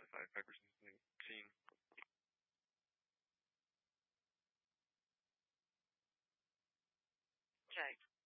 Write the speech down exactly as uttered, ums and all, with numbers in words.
if, I, if I've ever seen something seen. Okay.